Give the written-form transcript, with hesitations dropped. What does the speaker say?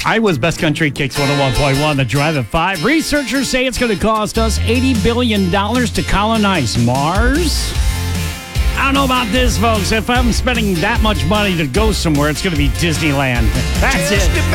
Iowa's Best Country Kicks 101.1, the Drive at 5. Researchers say it's going to cost us $80 billion to colonize Mars. I don't know about this, folks. If I'm spending that much money to go somewhere, it's going to be Disneyland. That's it.